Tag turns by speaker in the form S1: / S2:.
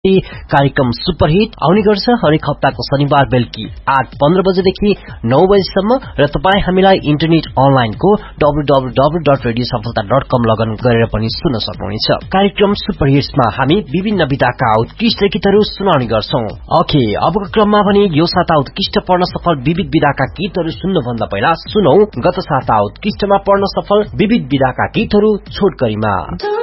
S1: कार्यक्रम सुपरहिट आउने गर्छ हरेक हप्ताको शनिबार बेलुकी 8:15 बजेदेखि 9 बजेसम्म र तपाई हामीलाई इन्टरनेट अनलाइनको www.radiosafalta.com लगइन गरेर पनि सुन्न सक्नुहुनेछ। कार्यक्रम सुपरहिट्समा हामी विभिन्न विधाका उत्कृष्ट गीतहरू सुनाउने गर्छौं। ओके, अबको क्रममा पनि यो साता उत्कृष्ट पढ्न सफल विविध विधाका गीतहरू सुन्न भन्दा पहिला सुनौ गत साता उत्कृष्टमा पढ्न सफल विविध विधाका गीतहरू छोटकरीमा।